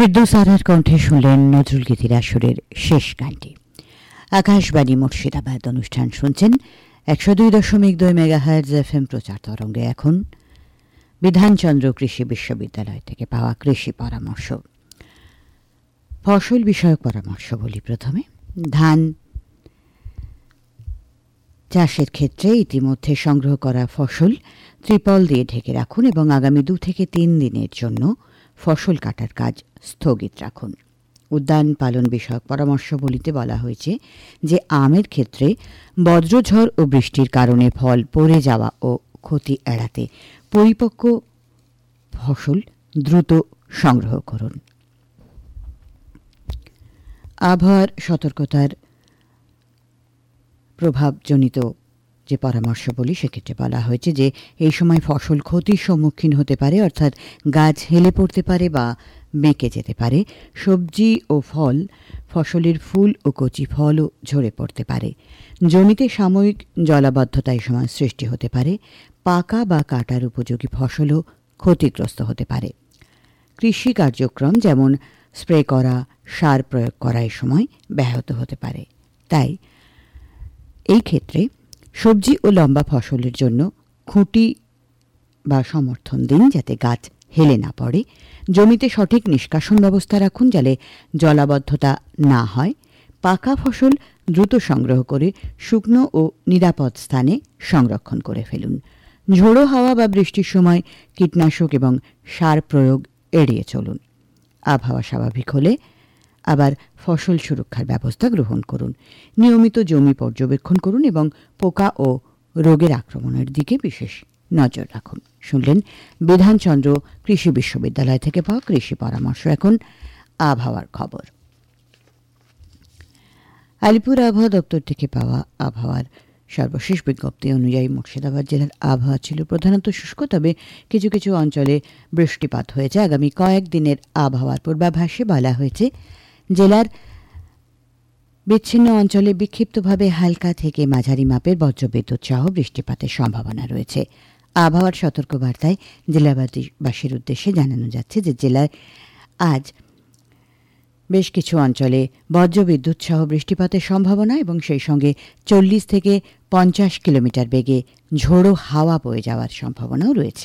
ফেরদৌস আরার কণ্ঠে শুনলেন নজরুল গীতির আসরের শেষ গানটি। আকাশবাণী মুর্শিদাবাদ অনুষ্ঠান শুনছেন 102.2 মেগাহার্জ FM প্রচার তরঙ্গে। এখন বিধানচন্দ্র কৃষি বিশ্ববিদ্যালয় থেকে পাওয়া কৃষি পরামর্শ, ফসল বিষয়ক পরামর্শ বলি প্রথমে। ধান চাষের ক্ষেত্রে ইতিমধ্যে সংগ্রহ করা ফসল ত্রিপল দিয়ে ঢেকে রাখুন এবং আগামী 2 থেকে 3 দিনের জন্য ফসল কাটার কাজ স্থগিত রাখুন। উদ্যান পালন বিষয়ক পরামর্শ বলিতে বলা হয়েছে যে আমের ক্ষেত্রে বজ্রঝড় ও বৃষ্টির কারণে ফল পড়ে যাওয়া ও ক্ষতি এড়াতে পরিপক্ক ফসল দ্রুত সংগ্রহ করুন। আবহাওয়ার সতর্কতার প্রভাবজনিত যে পরামর্শ বলি সেক্ষেত্রে বলা হয়েছে যে এই সময় ফসল ক্ষতির সম্মুখীন হতে পারে, অর্থাৎ গাছ হেলে পড়তে পারে বা বেঁকে যেতে পারে। সবজি ও ফসলের ফুল ও কচি ফলও ঝরে পড়তে পারে। জমিতে সাময়িক জলাবদ্ধতা এই সময় সৃষ্টি হতে পারে। পাকা বা কাটার উপযোগী ফসলও ক্ষতিগ্রস্ত হতে পারে। কৃষি কার্যক্রম যেমন স্প্রে করা, সার প্রয়োগ করা এই সময় ব্যাহত হতে পারে। তাই এই ক্ষেত্রে সবজি ও লম্বা ফসলের জন্য খুঁটি বা সমর্থন দিন যাতে গাছ হেলে না পড়ে। জমিতে সঠিক নিষ্কাশন ব্যবস্থা রাখুন যাতে জলাবদ্ধতা না হয়। পাকা ফসল দ্রুত সংগ্রহ করে শুকনো ও নিরাপদ স্থানে সংরক্ষণ করে ফেলুন। ঝোড়ো হাওয়া বা বৃষ্টির সময় কীটনাশক এবং সার প্রয়োগ এড়িয়ে চলুন। আবহাওয়া স্বাভাবিক হলে আবার ফসল সুরক্ষার ব্যবস্থা গ্রহণ করুন। নিয়মিত জমি পর্যবেক্ষণ করুন এবং পোকা ও রোগের আক্রমণের দিকে বিশেষ নজর রাখুন। শুনলেন বিধানচন্দ্র কৃষি বিশ্ববিদ্যালয় থেকে পাওয়া কৃষি পরামর্শ। এখন আবহাওয়ার খবর। আলিপুর আবহাওয়া দপ্তর থেকে পাওয়া আবহাওয়ার সর্বশেষ বিজ্ঞপ্তি অনুযায়ী মুর্শিদাবাদ জেলার আবহাওয়া ছিল প্রধানত শুষ্ক, তবে কিছু কিছু অঞ্চলে বৃষ্টিপাত হয়েছে। আগামী কয়েকদিনের আবহাওয়ার পূর্বাভাসে বলা হয়েছে জেলার বিচ্ছিন্ন অঞ্চলে বিক্ষিপ্তভাবে হালকা থেকে মাঝারি মাপের বজ্রবিদ্যুৎ সহ বৃষ্টিপাতের সম্ভাবনা রয়েছে। আবহাওয়ার সতর্কবার্তায় জেলাবাসীর উদ্দেশ্যে জানানো যাচ্ছে যে জেলায় আজ বেশ কিছু অঞ্চলে বজ্রবিদ্যুৎ সহ বৃষ্টিপাতের সম্ভাবনা এবং সেই সঙ্গে 40 থেকে 50 কিলোমিটার বেগে ঝোড়ো হাওয়া বয়ে যাওয়ার সম্ভাবনাও রয়েছে।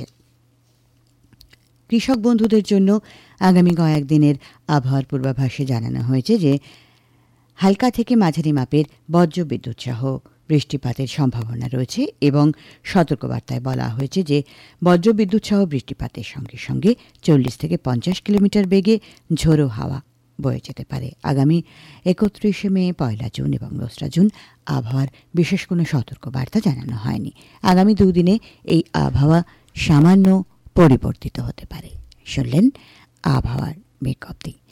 কৃষক বন্ধুদের জন্য আগামী কয়েকদিনের আবহাওয়ার পূর্বাভাসে জানানো হয়েছে যে হালকা থেকে মাঝারি মাপের বজ্রবিদ্যুৎ সহ বৃষ্টিপাতের সম্ভাবনা রয়েছে এবং সতর্কবার্তায় বলা হয়েছে যে বজ্রবিদ্যুৎ সহ বৃষ্টিপাতের সঙ্গে সঙ্গে 40 থেকে 50 কিলোমিটার বেগে ঝোড়ো হাওয়া বয়ে যেতে পারে। আগামী 31 মে, 1 জুন এবং 2 জুন আবহাওয়ার বিশেষ কোনো সতর্কবার্তা জানানো হয়নি। আগামী 2 দিনে এই আবহাওয়া সামান্য পরিবর্তিত হতে পারে। শুনলেন আবহাওয়ার বিজ্ঞপ্তি।